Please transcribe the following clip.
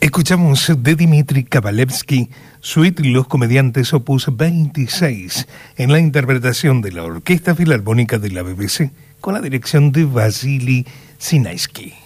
Escuchamos de Dmitri Kabalevsky, Suite Los Comediantes Opus 26, en la interpretación de la Orquesta Filarmónica de la BBC, con la dirección de Vasily Sinaisky.